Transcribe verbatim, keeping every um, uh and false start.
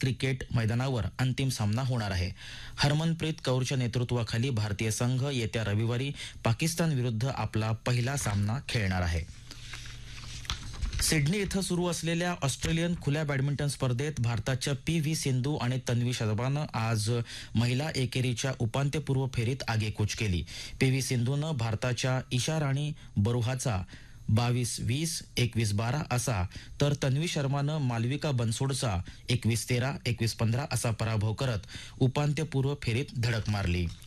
Cricket मैदानावर अंतिम सामना होणार आहे. हरमनप्रीत कौरच्या नेतृत्वाखाली भारतीय संघ येत्या रविवारी पाकिस्तान विरुद्ध आपला पहिला सामना खेळणार आहे. सिडनी इथं सुरू असलेल्या ऑस्ट्रेलियन खुल्या बॅडमिंटन स्पर्धेत भारताच्या पी व्ही सिंधू आणि तन्वी शर्मानं आज महिला एकेरीच्या उपांत्यपूर्व फेरीत आगेकूच केली. पी व्ही सिंधूनं भारताच्या ईशा राणी बरुहाचा बावीस वीस एकवीस बारा असा तर तन्वी शर्मानं मालविका बनसोडचा एकवीस तेरा एकवीस पंधरा असा पराभव करत उपांत्यपूर्व फेरीत धडक मारली.